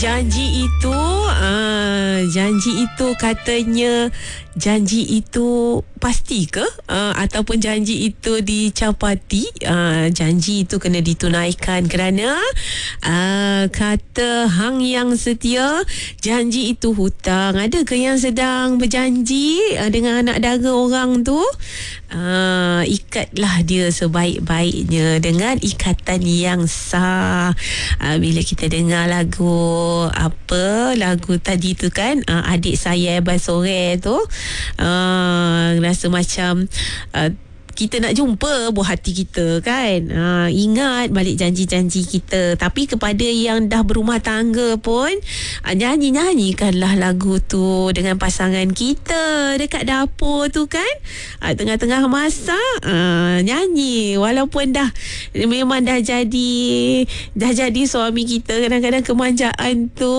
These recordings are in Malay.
Janji itu katanya janji itu pasti ke? Ataupun janji itu dicapati? Janji itu kena ditunaikan kerana kata hang yang setia, janji itu hutang. Ada ke yang sedang berjanji dengan anak dara orang tu? Ikatlah dia sebaik-baiknya dengan ikatan yang sah. Bila kita dengar lagu tadi tu kan, adik saya Basore tu, rasa macam kita nak jumpa buah hati kita kan. Ingat balik janji-janji kita. Tapi kepada yang dah berumah tangga pun, nyanyikanlah lagu tu dengan pasangan kita dekat dapur tu kan. Tengah-tengah masak, nyanyi. Walaupun memang dah jadi suami kita, kadang-kadang kemanjaan tu,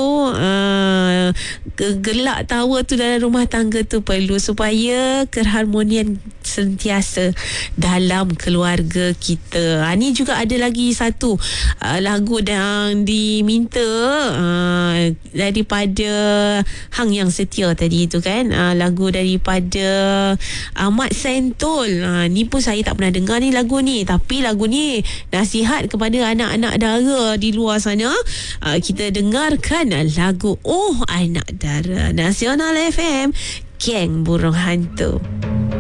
gelak tawa tu dalam rumah tangga tu perlu, supaya keharmonian sentiasa dalam keluarga kita. Ni juga ada lagi satu lagu yang diminta daripada hang yang setia tadi tu kan. Lagu daripada Ahmad Sentul. Ni pun saya tak pernah dengar ni lagu ni, tapi lagu ni nasihat kepada anak-anak dara di luar sana. Kita dengarkan lagu Oh Anak Dara, Nasional FM, Geng Burung Hantu.